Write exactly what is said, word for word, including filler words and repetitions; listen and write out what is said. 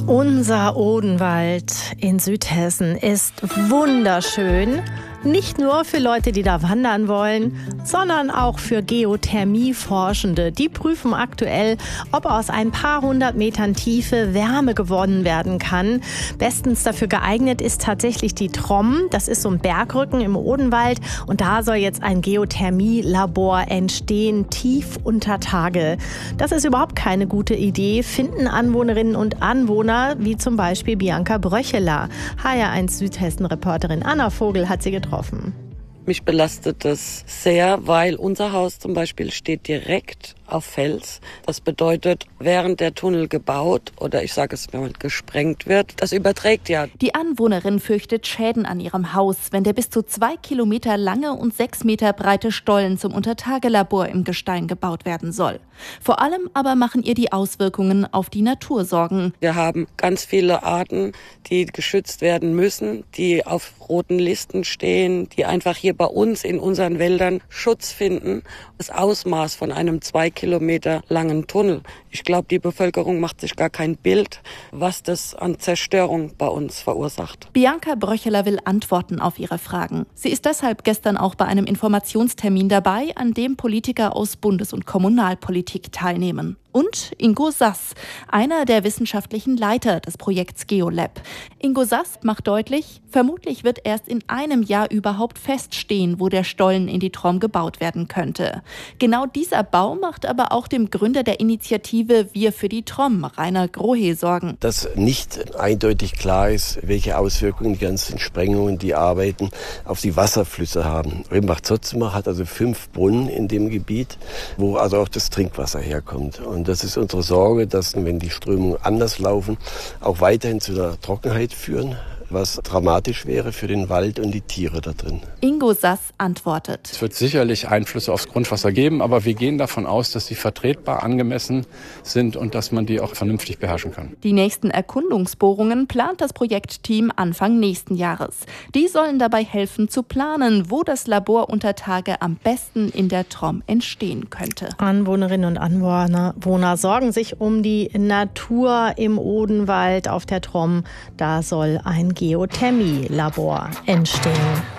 Unser Odenwald in Südhessen ist wunderschön. Nicht nur für Leute, die da wandern wollen, sondern auch für Geothermieforschende. Die prüfen aktuell, ob aus ein paar hundert Metern Tiefe Wärme gewonnen werden kann. Bestens dafür geeignet ist tatsächlich die Tromm. Das ist so ein Bergrücken im Odenwald. Und da soll jetzt ein Geothermielabor entstehen, tief unter Tage. Das ist überhaupt keine gute Idee, finden Anwohnerinnen und Anwohner, wie zum Beispiel Bianca Bröcheler. H R eins Südhessen-Reporterin Anna Vogel hat sie getroffen. Mich belastet das sehr, weil unser Haus zum Beispiel steht direkt auf Fels. Das bedeutet, während der Tunnel gebaut oder ich sage es mal gesprengt wird, das überträgt ja. Die Anwohnerin fürchtet Schäden an ihrem Haus, wenn der bis zu zwei Kilometer lange und sechs Meter breite Stollen zum Untertagelabor im Gestein gebaut werden soll. Vor allem aber machen ihr die Auswirkungen auf die Natur Sorgen. Wir haben ganz viele Arten, die geschützt werden müssen, die auf roten Listen stehen, die einfach hier bei uns in unseren Wäldern Schutz finden. Das Ausmaß von einem zwei Kilometer langen Tunnel. Ich glaube, die Bevölkerung macht sich gar kein Bild, was das an Zerstörung bei uns verursacht. Bianca Bröcheler will Antworten auf ihre Fragen. Sie ist deshalb gestern auch bei einem Informationstermin dabei, an dem Politiker aus Bundes- und Kommunalpolitik teilnehmen. Und Ingo Sass, einer der wissenschaftlichen Leiter des Projekts GeoLab. Ingo Sass macht deutlich, vermutlich wird erst in einem Jahr überhaupt feststehen, wo der Stollen in die Tromm gebaut werden könnte. Genau dieser Bau macht aber auch dem Gründer der Initiative Wir für die Tromm, Rainer Grohe, Sorgen. Dass nicht eindeutig klar ist, welche Auswirkungen die ganzen Sprengungen, die Arbeiten auf die Wasserflüsse haben. Rimbach-Zotzenbach hat also fünf Brunnen in dem Gebiet, wo also auch das Trinkwasser herkommt. Und das ist unsere Sorge, dass, wenn die Strömungen anders laufen, auch weiterhin zu einer Trockenheit führen, was dramatisch wäre für den Wald und die Tiere da drin. Ingo Sass antwortet. Es wird sicherlich Einflüsse aufs Grundwasser geben, aber wir gehen davon aus, dass die vertretbar, angemessen sind und dass man die auch vernünftig beherrschen kann. Die nächsten Erkundungsbohrungen plant das Projektteam Anfang nächsten Jahres. Die sollen dabei helfen zu planen, wo das Labor unter Tage am besten in der Tromm entstehen könnte. Anwohnerinnen und Anwohner sorgen sich um die Natur im Odenwald auf der Tromm. Da soll ein Geothermielabor entstehen.